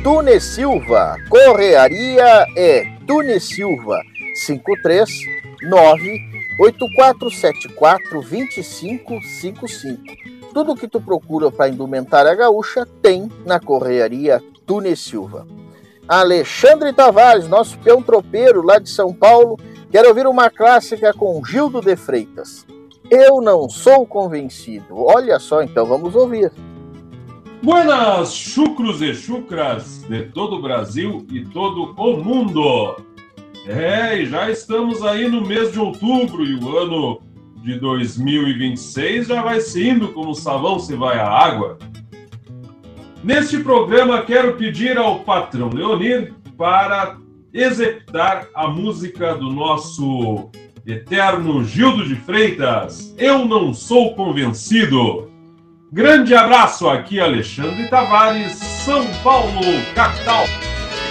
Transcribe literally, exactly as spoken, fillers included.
Tune Silva. Correaria é Tune Silva, cinco três nove oito quatro sete quatro dois cinco cinco cinco. Tudo que tu procura para indumentária gaúcha tem na Correaria Tune Silva. Alexandre Tavares, nosso peão tropeiro lá de São Paulo, quer ouvir uma clássica com Gildo de Freitas. Eu não sou convencido. Olha só, então vamos ouvir. Buenas, chucros e chucras de todo o Brasil e todo o mundo. É, e já estamos aí no mês de outubro e o ano de dois mil e vinte e seis já vai se indo como o sabão se vai a água. Neste programa quero pedir ao patrão Leonir para executar a música do nosso eterno Gildo de Freitas, Eu Não Sou Convencido. Grande abraço, aqui Alexandre Tavares, São Paulo, capital.